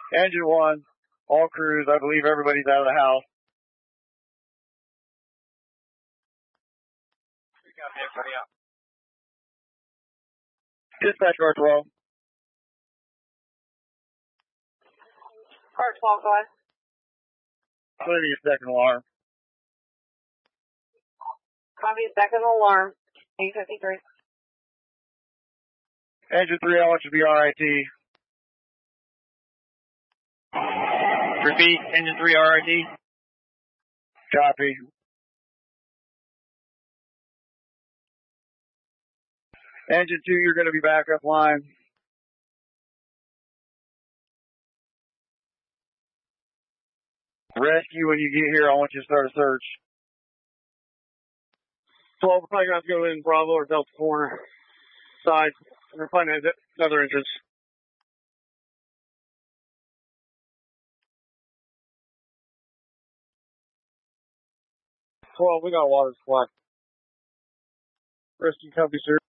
Engine 1, all crews, I believe everybody's out of the house. Dispatch car 12. Car 12, go ahead. Clearly a second alarm. Copy, second alarm. 853. Engine 3, I want you to be RIT. Repeat, engine 3 RIT. Copy. Engine 2, you're going to be back up line. Rescue, when you get here, I want you to start a search. 12, we're probably going to have to go in Bravo or Delta corner side. We're finding another entrance. 12, we got a water supply. Rescue copy, sir.